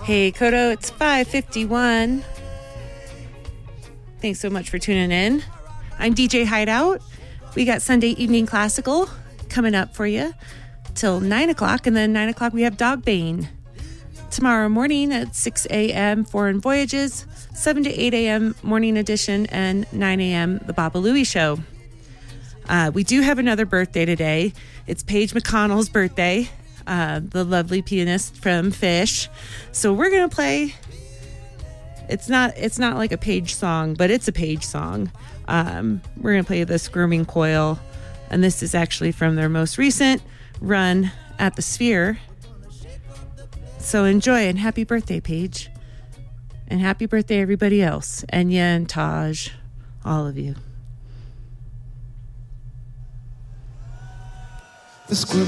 Hey, Kodo, it's 5:51. Thanks so much for tuning in. I'm DJ Hideout. We got Sunday Evening Classical coming up for you till 9 o'clock, and then 9 o'clock we have Dogbane. Tomorrow morning at 6 a.m. Foreign Voyages, 7 to 8 a.m. Morning Edition, and 9 a.m. The Baba Louie Show. We do have another birthday today. It's Paige McConnell's birthday, the lovely pianist from Fish. So we're going to play... It's not like a Paige song, but it's a Paige song. We're going to play this Grooming Coil, and this is actually from their most recent run at the Sphere. So enjoy, and happy birthday, Paige. And happy birthday, everybody else. Enya and Taj, all of you. The